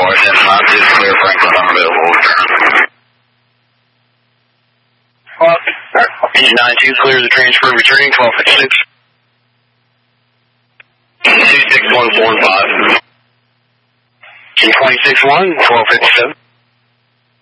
475 is clear, Franklin, unavailable. Engine 92 clear the transfer, returning 1256. 26145. G261, 1257.